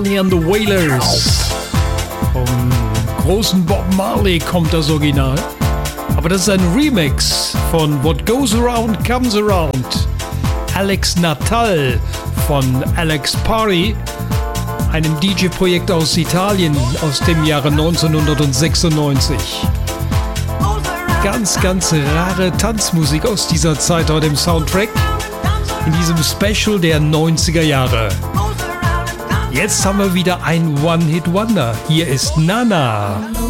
Hier an The Wailers. Vom großen Bob Marley kommt das Original. Aber das ist ein Remix von What Goes Around Comes Around. Alex Natal von Alex Party, einem DJ-Projekt aus Italien aus dem Jahre 1996. Ganz rare Tanzmusik aus dieser Zeit auf dem Soundtrack in diesem Special der 90er Jahre. Jetzt haben wir wieder ein One-Hit-Wonder. Hier ist Nana.